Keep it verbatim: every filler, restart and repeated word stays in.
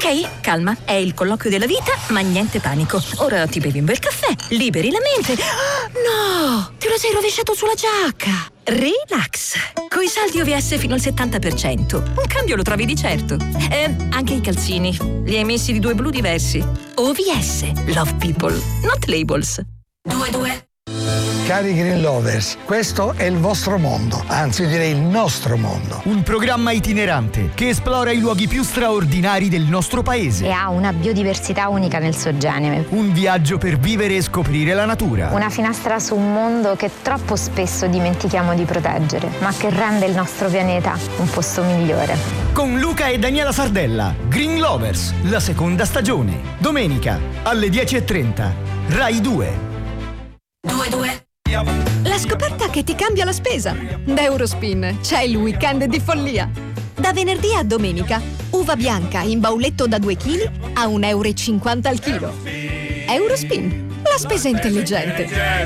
Ok, calma, è il colloquio della vita, ma niente panico. Ora ti bevi un bel caffè, liberi la mente. No, te lo sei rovesciato sulla giacca. Relax. Coi saldi O V S fino al settanta per cento. Un cambio lo trovi di certo. Eh, anche i calzini. Li hai messi di due blu diversi. O V S. Love people, not labels. Due due. Cari Green Lovers, questo è il vostro mondo, anzi io direi il nostro mondo. Un programma itinerante che esplora i luoghi più straordinari del nostro paese. E ha una biodiversità unica nel suo genere. Un viaggio per vivere e scoprire la natura. Una finestra su un mondo che troppo spesso dimentichiamo di proteggere, ma che rende il nostro pianeta un posto migliore. Con Luca e Daniela Sardella, Green Lovers, la seconda stagione. Domenica alle dieci e trenta. Rai due. Due due. La scoperta che ti cambia la spesa. Da Eurospin c'è il weekend di follia. Da venerdì a domenica, uva bianca in bauletto da due chili a un euro e cinquanta al chilo. Eurospin, la spesa intelligente.